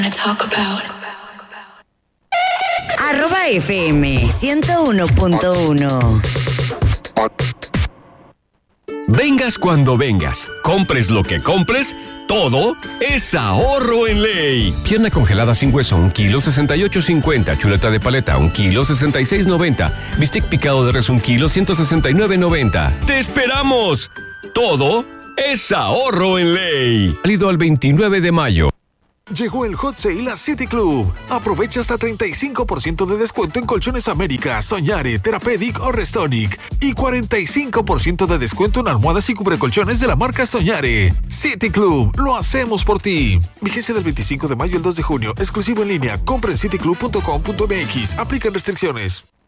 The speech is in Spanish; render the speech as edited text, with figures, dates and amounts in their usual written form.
@FM 101.1. Vengas cuando vengas, compres lo que compres, todo es ahorro en ley. Pierna congelada sin hueso, 1 kilo 68.50. Chuleta de paleta, 1 kilo 66.90. Bistec picado de res, 1 kilo 169.90. ¡Te esperamos! Todo es ahorro en ley. Válido al 29 de mayo. Llegó el Hot Sale a City Club. Aprovecha hasta 35% de descuento en Colchones América, Soñare, Therapeutic o Restonic. Y 45% de descuento en almohadas y cubrecolchones de la marca Soñare. City Club, lo hacemos por ti. Vigencia del 25 de mayo al 2 de junio. Exclusivo en línea. Compra en cityclub.com.mx. Aplican restricciones.